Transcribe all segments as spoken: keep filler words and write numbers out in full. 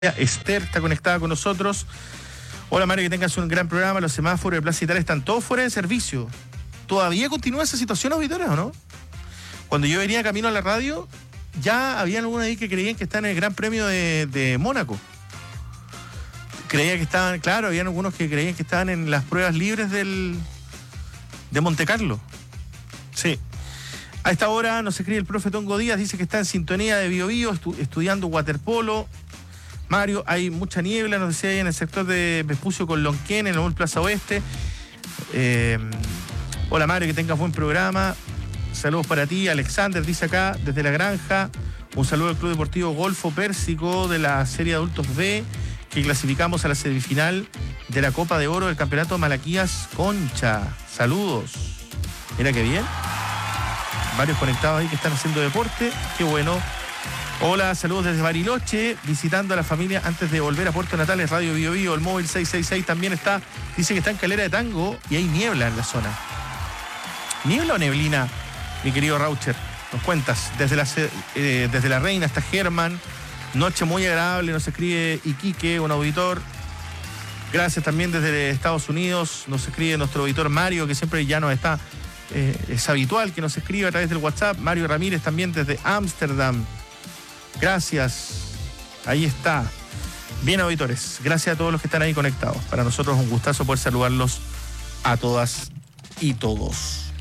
Esther está conectada con nosotros. Hola Mario, que tengas un gran programa. Los semáforos de Plaza Italia están todos fuera de servicio. ¿Todavía continúa esa situación, auditores, o no? Cuando yo venía camino a la radio, ya habían algunos ahí que creían que están en el Gran Premio de, de Mónaco. Creía que estaban, claro, habían algunos que creían que estaban en las pruebas libres del de Monte Carlo. Sí. A esta hora nos escribe el profe Tongo Díaz, dice que está en sintonía de Bio Bio, estu- estudiando waterpolo. Mario, hay mucha niebla, nos decía ahí en el sector de Vespucio con Lonquén, en el Plaza Oeste. Eh, hola Mario, que tengas buen programa. Saludos para ti. Alexander dice acá, desde La Granja. Un saludo al Club Deportivo Golfo Pérsico de la Serie de Adultos B, que clasificamos a la semifinal de la Copa de Oro del Campeonato Malaquías Concha. Saludos. Mira qué bien. Varios conectados ahí que están haciendo deporte. Qué bueno. Hola, saludos desde Bariloche, visitando a la familia antes de volver a Puerto Natales, Radio Bio Bio, el móvil seis seis seis también está, dice que está en Calera de Tango y hay niebla en la zona. ¿Niebla o neblina, mi querido Raucher? Nos cuentas, desde la, eh, desde la Reina hasta Germán, noche muy agradable, nos escribe Iquique, un auditor. Gracias también desde Estados Unidos, nos escribe nuestro auditor Mario, que siempre ya nos está, eh, es habitual que nos escriba a través del WhatsApp. Mario Ramírez también desde Ámsterdam. Gracias, ahí está. Bien, auditores, gracias a todos los que están ahí conectados. Para nosotros es un gustazo poder saludarlos a todas y todos.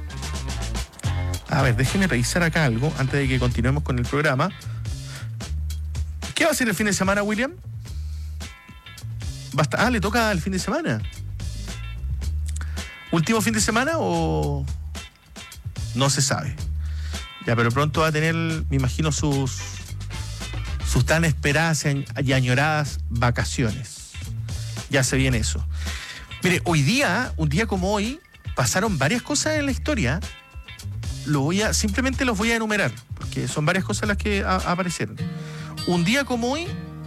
A ver, déjenme revisar acá algo antes de que continuemos con el programa. ¿Qué va a hacer el fin de semana, William? Basta... Ah, le toca el fin de semana. ¿Último fin de semana o...? No se sabe. Ya, pero pronto va a tener, me imagino, sus... sus tan esperadas y añoradas vacaciones. Ya se viene eso. Mire, hoy día, un día como hoy, pasaron varias cosas en la historia. Lo voy a, simplemente los voy a enumerar, porque son varias cosas las que a, aparecieron. Un día como hoy,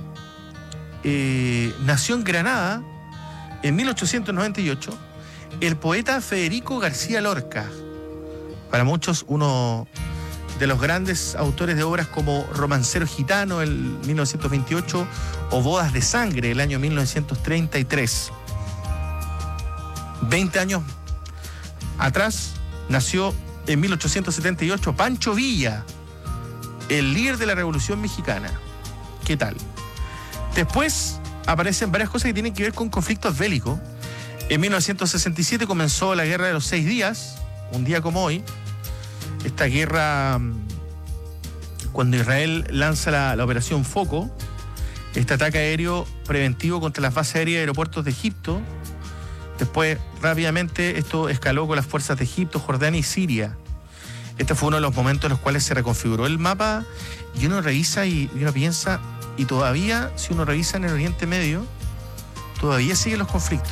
eh, nació en Granada, en mil ochocientos noventa y ocho, el poeta Federico García Lorca. Para muchos, uno de los grandes autores de obras como Romancero Gitano, el mil novecientos veintiocho, o Bodas de Sangre, el año mil novecientos treinta y tres. Veinte años atrás nació en mil ochocientos setenta y ocho Pancho Villa, el líder de la Revolución Mexicana. ¿Qué tal? Después aparecen varias cosas que tienen que ver con conflictos bélicos. En mil novecientos sesenta y siete comenzó la Guerra de los Seis Días, un día como hoy. Esta guerra, cuando Israel lanza la, la operación Foco, este ataque aéreo preventivo contra las bases aéreas y aeropuertos de Egipto. Después, rápidamente, esto escaló con las fuerzas de Egipto, Jordania y Siria. Este fue uno de los momentos en los cuales se reconfiguró el mapa y uno revisa y, y uno piensa, y todavía, si uno revisa en el Oriente Medio, todavía siguen los conflictos.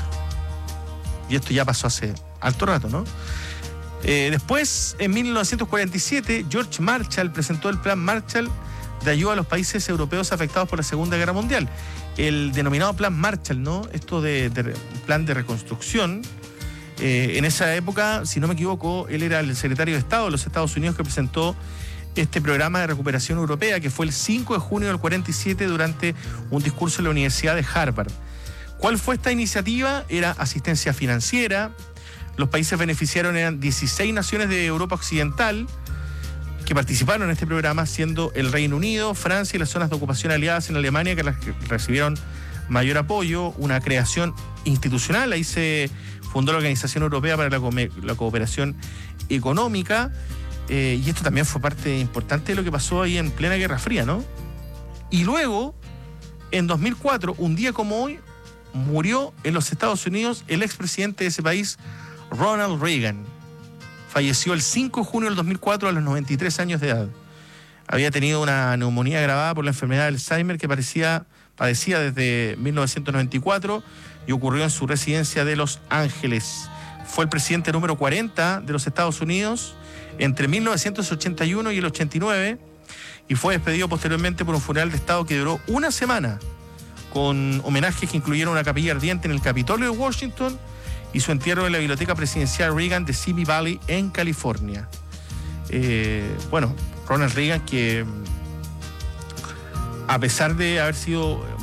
Y esto ya pasó hace alto rato, ¿no? Eh, después, en mil novecientos cuarenta y siete, George Marshall presentó el Plan Marshall de ayuda a los países europeos afectados por la Segunda Guerra Mundial. El denominado Plan Marshall, ¿no? Esto de, de plan de reconstrucción. Eh, en esa época, si no me equivoco, él era el secretario de Estado de los Estados Unidos que presentó este programa de recuperación europea, que fue el cinco de junio del cuarenta y siete durante un discurso en la Universidad de Harvard. ¿Cuál fue esta iniciativa? Era asistencia financiera. Los países beneficiaron eran dieciséis naciones de Europa Occidental que participaron en este programa, siendo el Reino Unido, Francia y las zonas de ocupación aliadas en Alemania que las que recibieron mayor apoyo. Una creación institucional, ahí se fundó la Organización Europea para la, Co- la Cooperación Económica, eh, y esto también fue parte importante de lo que pasó ahí en plena Guerra Fría, ¿no? Y luego, en dos mil cuatro, un día como hoy, murió en los Estados Unidos el expresidente de ese país, Ronald Reagan. Falleció el cinco de junio del dos mil cuatro a los noventa y tres años de edad. Había tenido una neumonía agravada por la enfermedad de Alzheimer que parecía, padecía desde mil novecientos noventa y cuatro y ocurrió en su residencia de Los Ángeles. Fue el presidente número cuarenta de los Estados Unidos entre mil novecientos ochenta y uno y el ochenta y nueve y fue despedido posteriormente por un funeral de Estado que duró una semana, con homenajes que incluyeron una capilla ardiente en el Capitolio de Washington y su entierro en la Biblioteca Presidencial Reagan de Simi Valley, en California. Eh, bueno, Ronald Reagan, que a pesar de haber sido